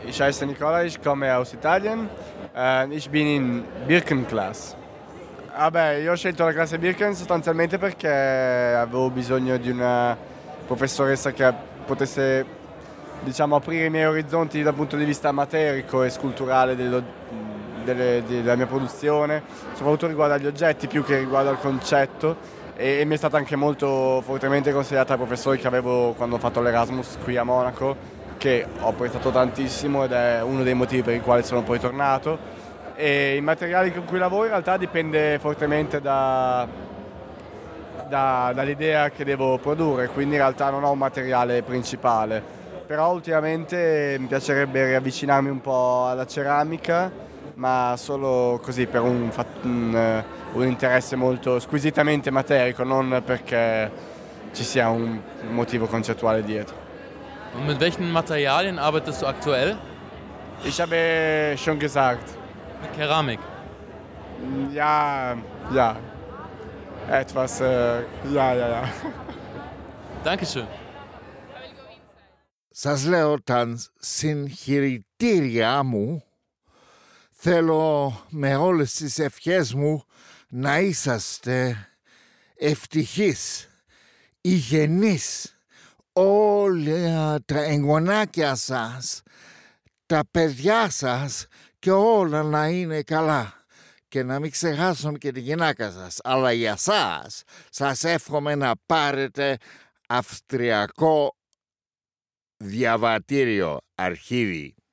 ich heiße Nicola, ich komme aus Italien. Ich bin in Birkenclass. Vabbè, io ho scelto la classe Birken sostanzialmente perché avevo bisogno di una professoressa che potesse, diciamo, aprire i miei orizzonti dal punto di vista materico e sculturale della mia produzione, soprattutto riguardo agli oggetti più che riguardo al concetto, e mi è stata anche molto fortemente consigliata dai professori che avevo quando ho fatto l'Erasmus qui a Monaco, che ho apprezzato tantissimo ed è uno dei motivi per i quali sono poi tornato. E i materiali con cui lavoro in realtà dipende fortemente dall'idea che devo produrre, quindi in realtà non ho un materiale principale, però ultimamente mi piacerebbe riavvicinarmi un po' alla ceramica, ma solo così per un interesse molto squisitamente materico, non perché ci sia un motivo concettuale dietro. Und mit welchen Materialien arbeitest du aktuell? Ich habe schon gesagt, Mit Keramik. ja, etwas, ja. Dankeschön. Σας λέω τα συγχαρητήριά μου. Θέλω με όλες τις ευχές μου να είσαστε ευτυχείς, υγιεινείς, όλα τα εγγονάκια σας, τα παιδιά σας και όλα να είναι καλά. Και να μην ξεχάσουμε και τη γυναίκα σας. Αλλά για σας, σας εύχομαι να πάρετε αυστριακό διαβατήριο, αρχίδι.